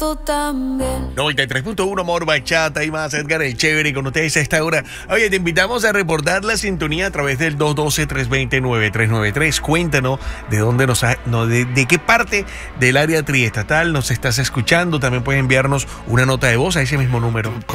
Tú también. 93.1 Amor Bachata y más, Edgar el Chévere con ustedes a esta hora. Oye, te invitamos a reportar la sintonía a través del 212-320-9393. Cuéntanos de dónde de qué parte del área triestatal nos estás escuchando. También puedes enviarnos una nota de voz a ese mismo número.